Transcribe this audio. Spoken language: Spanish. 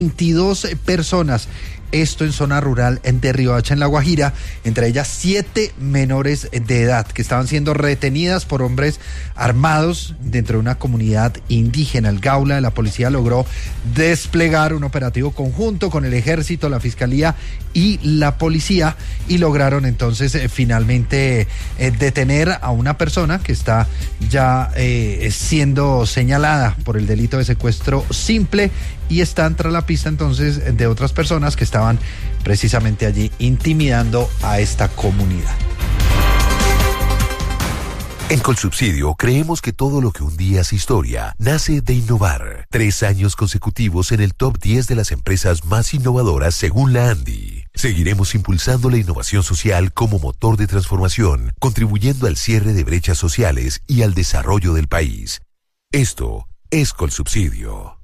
22 personas, esto en zona rural de Riohacha, en La Guajira, entre ellas 7 menores de edad que estaban siendo retenidas por hombres armados dentro de una comunidad indígena. El Gaula, la policía logró desplegar un operativo conjunto con el ejército, la fiscalía y la policía, y lograron entonces finalmente detener a una persona que está ya siendo señalada por el delito de secuestro simple, y están tras la pista entonces de otras personas que estaban precisamente allí intimidando a esta comunidad. En Colsubsidio creemos que todo lo que un día es historia nace de innovar. 3 años consecutivos en el top 10 de las empresas más innovadoras según la ANDI. Seguiremos impulsando la innovación social como motor de transformación, contribuyendo al cierre de brechas sociales y al desarrollo del país. Esto es Colsubsidio.